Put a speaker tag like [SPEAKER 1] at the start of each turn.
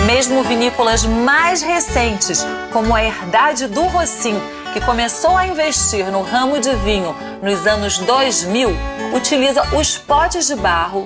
[SPEAKER 1] Mesmo vinícolas mais recentes, como a Herdade do Rocim, que começou a investir no ramo de vinho nos anos 2000, utiliza os potes de barro